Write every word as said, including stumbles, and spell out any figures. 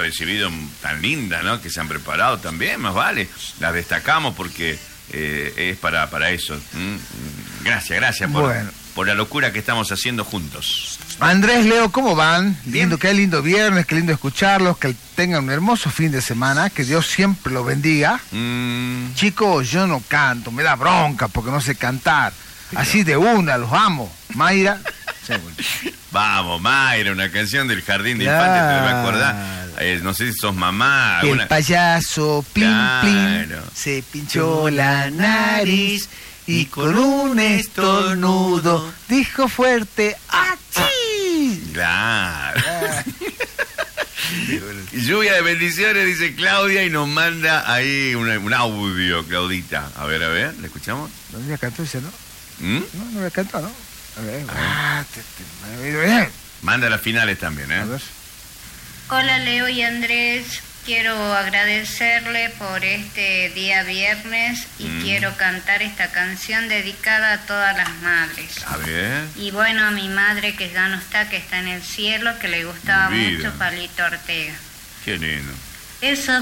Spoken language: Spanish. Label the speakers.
Speaker 1: recibido tan lindas, ¿no? Que se han preparado también, más vale. Las destacamos porque eh, es para, para eso. ¿Mm? Gracias, gracias por,
Speaker 2: bueno.
Speaker 1: por la locura que estamos haciendo juntos.
Speaker 2: Andrés, Leo, ¿cómo van?
Speaker 1: Bien.
Speaker 2: Lindo, qué lindo viernes, qué lindo escucharlos, que tengan un hermoso fin de semana, que Dios siempre los bendiga.
Speaker 1: Mm.
Speaker 2: Chicos, yo no canto, me da bronca porque no sé cantar. Así de una, los amo. Mayra. Sí, bueno.
Speaker 1: Vamos, Mayra, una canción del Jardín de
Speaker 2: Claro.
Speaker 1: Infantes, te debes acordar. Eh, no sé si sos mamá. Alguna...
Speaker 2: El payaso plin plin
Speaker 1: Claro.
Speaker 2: se pinchó la nariz y con un estornudo dijo fuerte ¡achí!
Speaker 1: Claro. Lluvia de bendiciones, dice Claudia, y nos manda ahí una- un audio, Claudita. A ver, a ver, ¿le escuchamos?
Speaker 2: No me cantó ese, ¿no?
Speaker 1: ¿Mm?
Speaker 2: No, no me cantó, ¿no? A ver, ah, te, te, me ha ido bien.
Speaker 1: Manda las finales también, ¿eh?
Speaker 2: A ver.
Speaker 3: Hola Leo y Andrés, quiero agradecerle por este día viernes y
Speaker 1: Mm.
Speaker 3: quiero cantar esta canción dedicada a todas las madres.
Speaker 1: A ver.
Speaker 3: Y bueno, a mi madre que ya no está, que está en el cielo, que le gustaba
Speaker 1: Mi vida.
Speaker 3: mucho Palito Ortega.
Speaker 1: Qué lindo.
Speaker 3: Esa